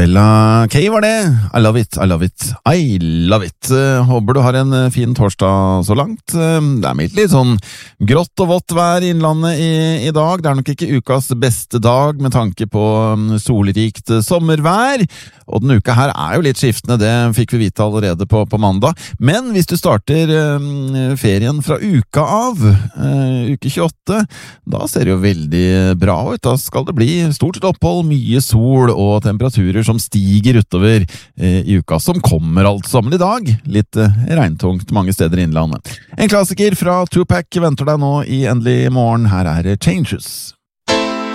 Bella K var det. I love it, I love it, I love it. Håper du har en fin torsdag så langt. Det er litt sånn grått og vått vær i Innlandet i dag. Det er nok ikke ukas beste dag med tanke på solrikt sommervær. Og denne uka her er jo litt skiftende, det fikk vi vite allerede på mandag. Men hvis du starter ferien fra uka av, uke 28, da ser det jo veldig bra ut. Da skal det bli stort opphold, mye sol og temperaturer som stiger utover i uka som kommer altså. Men i dag litt regntungt mange steder i Innlandet. En klassiker fra Tupac venter deg nå i Endelig morgen. Her er Changes.